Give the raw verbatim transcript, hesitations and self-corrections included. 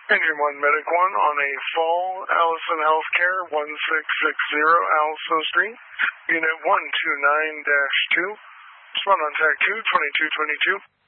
Engine one, Medic one on a Fall Allison Healthcare, one six six zero Allison Street, Unit one two nine dash two. Respond on tag two, twenty-two twenty-two.